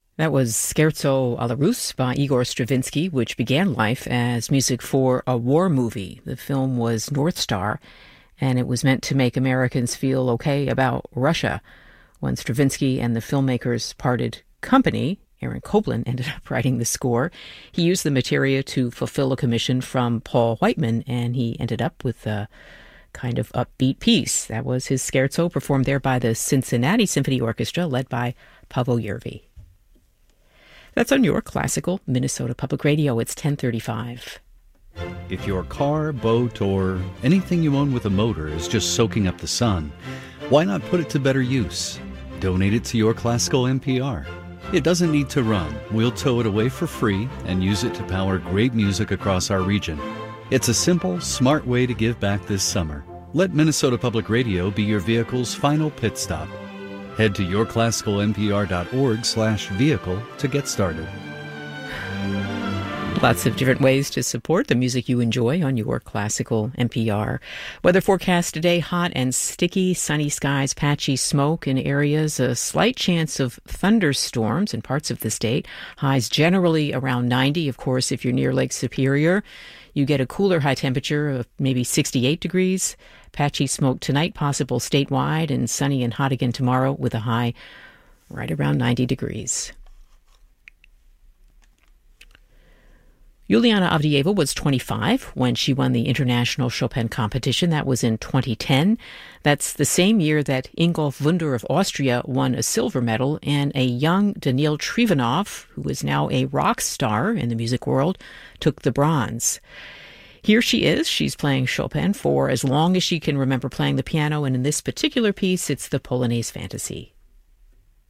That was Scherzo alla Russe by Igor Stravinsky, which began life as music for a war movie. The film was North Star, and it was meant to make Americans feel okay about Russia. When Stravinsky and the filmmakers parted company, Aaron Copland ended up writing the score. He used the material to fulfill a commission from Paul Whiteman, and he ended up with a kind of upbeat piece. That was his scherzo, performed there by the Cincinnati Symphony Orchestra, led by Paavo Järvi. That's on your classical Minnesota Public Radio. It's 10:35. If your car, boat, or anything you own with a motor is just soaking up the sun, why not put it to better use? Donate it to Your Classical NPR. It doesn't need to run. We'll tow it away for free and use it to power great music across our region. It's a simple, smart way to give back this summer. Let Minnesota Public Radio be your vehicle's final pit stop. Head to yourclassicalnpr.org/vehicle to get started. Lots of different ways to support the music you enjoy on your classical NPR. Weather forecast today: hot and sticky, sunny skies, patchy smoke in areas, a slight chance of thunderstorms in parts of the state. Highs generally around 90. Of course, if you're near Lake Superior, you get a cooler high temperature of maybe 68 degrees. Patchy smoke tonight, possible statewide, and sunny and hot again tomorrow with a high right around 90 degrees. Juliana Avdieva was 25 when she won the International Chopin competition. That was in 2010. That's the same year that Ingolf Wunder of Austria won a silver medal, and a young Daniil Trivanov, who is now a rock star in the music world, took the bronze. Here she is. She's playing Chopin for as long as she can remember playing the piano, and in this particular piece, it's the Polonaise Fantasy.